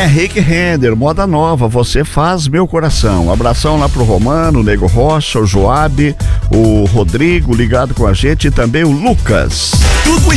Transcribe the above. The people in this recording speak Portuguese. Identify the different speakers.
Speaker 1: Rick Render, moda nova, você faz meu coração. Abração lá pro Romano, o Nego Rocha, o Joab, o Rodrigo ligado com a gente e também o Lucas.
Speaker 2: Tudo em